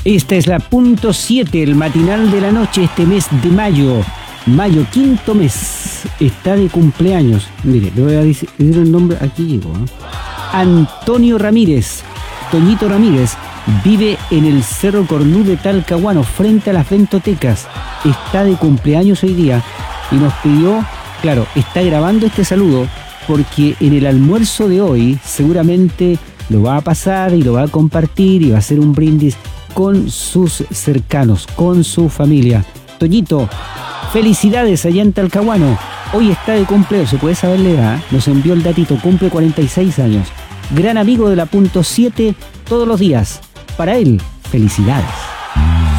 Esta es la punto 7, el matinal de la noche, este mes de mayo. Mayo, quinto mes. Está de cumpleaños. Mire, le voy a decir el nombre. Aquí llegó, ¿eh? Antonio Ramírez. Toñito Ramírez. Vive en el Cerro Cornú de Talcahuano, frente a las Ventotecas. Está de cumpleaños hoy día. Y nos pidió, claro, está grabando este saludo porque en el almuerzo de hoy seguramente lo va a pasar y lo va a compartir y va a hacer un brindis con sus cercanos, con su familia. Toñito, felicidades allá en Talcahuano. Hoy está de cumpleaños, se puede saber la edad, nos envió el datito, cumple 46 años. Gran amigo de la punto 7 todos los días. Para él, felicidades.